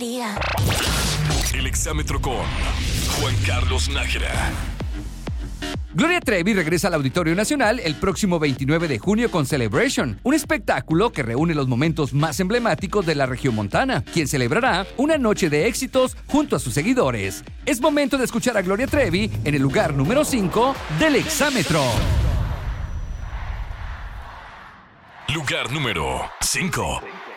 día. El exámetro con Juan Carlos Nájera. Gloria Trevi regresa al Auditorio Nacional el próximo 29 de junio con Celebration, un espectáculo que reúne los momentos más emblemáticos de la regiomontana, quien celebrará una noche de éxitos junto a sus seguidores. Es momento de escuchar a Gloria Trevi en el lugar número 5 del exámetro. Lugar número 5.